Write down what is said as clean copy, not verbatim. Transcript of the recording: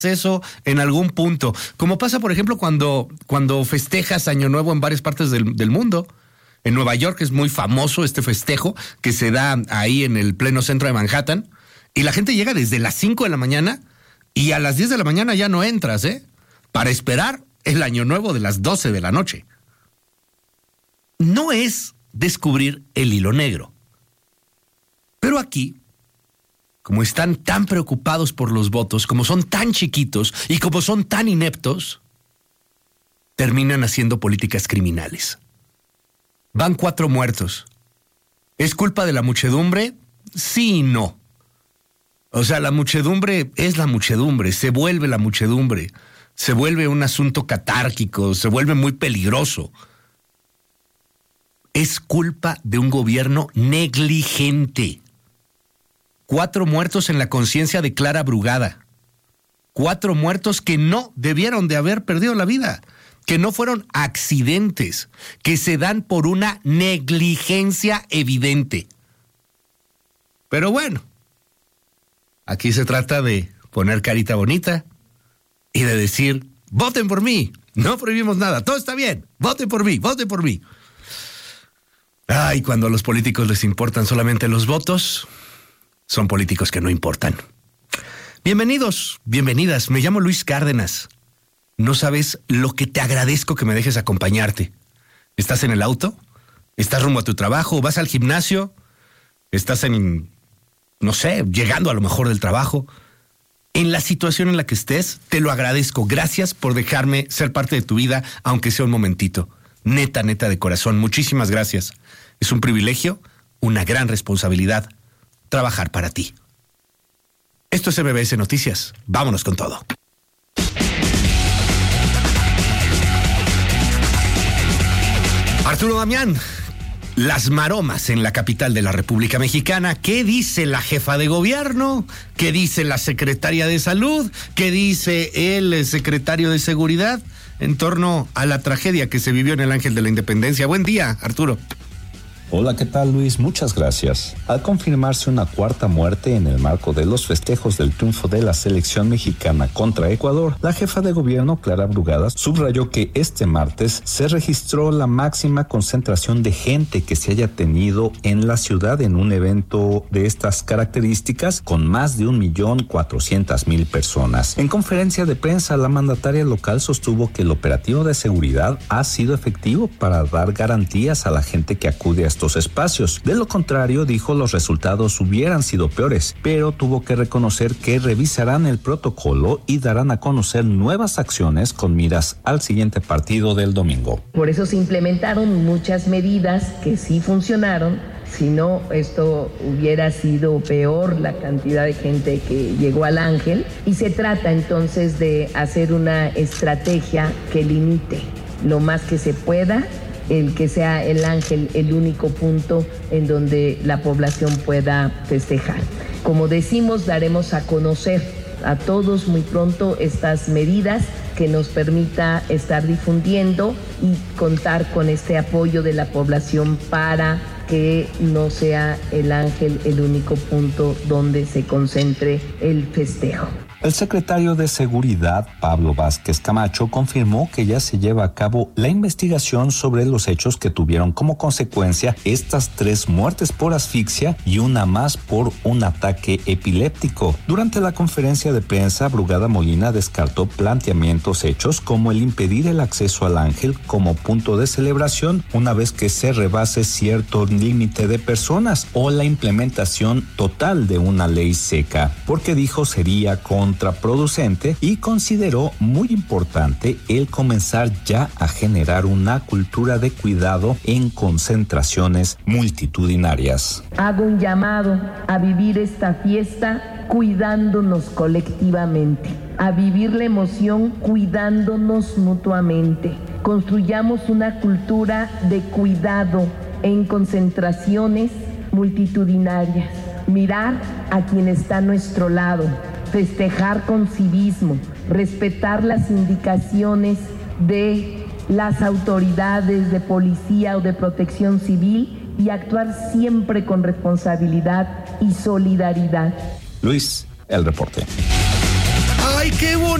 eso en algún punto. Como pasa, por ejemplo, cuando festejas Año Nuevo en varias partes del mundo. En Nueva York es muy famoso este festejo que se da ahí en el pleno centro de Manhattan. Y la gente llega desde las 5 de la mañana y a las 10 de la mañana ya no entras, para esperar el Año Nuevo de las 12 de la noche. No es descubrir el hilo negro. Pero aquí, como están tan preocupados por los votos, como son tan chiquitos y como son tan ineptos, terminan haciendo políticas criminales. Van 4 muertos. ¿Es culpa de la muchedumbre? Sí y no. O sea, la muchedumbre es la muchedumbre, se vuelve la muchedumbre, se vuelve un asunto catárquico, se vuelve muy peligroso. Es culpa de un gobierno negligente. 4 muertos en la conciencia de Clara Brugada. 4 muertos que no debieron de haber perdido la vida, que no fueron accidentes, que se dan por una negligencia evidente. Pero bueno, aquí se trata de poner carita bonita y de decir, voten por mí, no prohibimos nada, todo está bien, voten por mí, voten por mí. Ay, cuando a los políticos les importan solamente los votos, son políticos que no importan. Bienvenidos, bienvenidas, me llamo Luis Cárdenas. No sabes lo que te agradezco que me dejes acompañarte. ¿Estás en el auto? ¿Estás rumbo a tu trabajo? ¿Vas al gimnasio? ¿Estás no sé, llegando a lo mejor del trabajo? En la situación en la que estés, te lo agradezco. Gracias por dejarme ser parte de tu vida, aunque sea un momentito. Neta, neta de corazón, muchísimas gracias. Es un privilegio, una gran responsabilidad, trabajar para ti. Esto es MBS Noticias. Vámonos con todo. Arturo Damián, las maromas en la capital de la República Mexicana. ¿Qué dice la jefa de gobierno? ¿Qué dice la secretaria de Salud? ¿Qué dice el secretario de Seguridad en torno a la tragedia que se vivió en el Ángel de la Independencia? Buen día, Arturo. Hola, ¿qué tal, Luis? Muchas gracias. Al confirmarse una 4ª muerte en el marco de los festejos del triunfo de la selección mexicana contra Ecuador, la jefa de gobierno, Clara Brugada, subrayó que este martes se registró la máxima concentración de gente que se haya tenido en la ciudad en un evento de estas características, con más de 1.400.000 personas. En conferencia de prensa, la mandataria local sostuvo que el operativo de seguridad ha sido efectivo para dar garantías a la gente que acude a estos espacios. De lo contrario, dijo, los resultados hubieran sido peores, pero tuvo que reconocer que revisarán el protocolo y darán a conocer nuevas acciones con miras al siguiente partido del domingo. Por eso se implementaron muchas medidas que sí funcionaron. Si no, esto hubiera sido peor, la cantidad de gente que llegó al Ángel. Y se trata entonces de hacer una estrategia que limite lo más que se pueda el que sea el Ángel el único punto en donde la población pueda festejar. Como decimos, daremos a conocer a todos muy pronto estas medidas que nos permita estar difundiendo y contar con este apoyo de la población para que no sea el Ángel el único punto donde se concentre el festejo. El secretario de Seguridad, Pablo Vázquez Camacho, confirmó que ya se lleva a cabo la investigación sobre los hechos que tuvieron como consecuencia estas 3 muertes por asfixia y una más por un ataque epiléptico. Durante la conferencia de prensa, Brugada Molina descartó planteamientos hechos como el impedir el acceso al Ángel como punto de celebración una vez que se rebase cierto límite de personas o la implementación total de una ley seca, porque dijo sería contraproducente y consideró muy importante el comenzar ya a generar una cultura de cuidado en concentraciones multitudinarias. Hago un llamado a vivir esta fiesta cuidándonos colectivamente, a vivir la emoción cuidándonos mutuamente. Construyamos una cultura de cuidado en concentraciones multitudinarias, mirar a quien está a nuestro lado, festejar con civismo, respetar las indicaciones de las autoridades de policía o de protección civil y actuar siempre con responsabilidad y solidaridad. Luis, el reporte. ¡Ay, qué bonito!